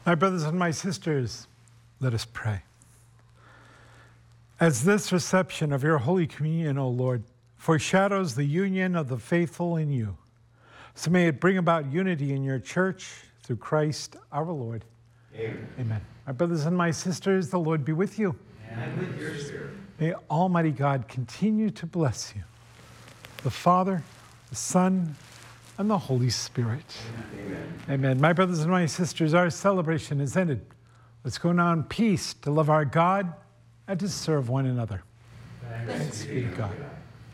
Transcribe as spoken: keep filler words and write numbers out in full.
My brothers and my sisters, let us pray. As this reception of your Holy Communion, O Lord, foreshadows the union of the faithful in you, so may it bring about unity in your church through Christ our Lord. Amen. Amen. My brothers and my sisters, the Lord be with you. And with your spirit. May Almighty God continue to bless you, the Father, the Son, and the Holy Spirit. Amen. Amen. My brothers and my sisters, our celebration is ended. Let's go now in peace to love our God and to serve one another. Thanks, Thanks be to God.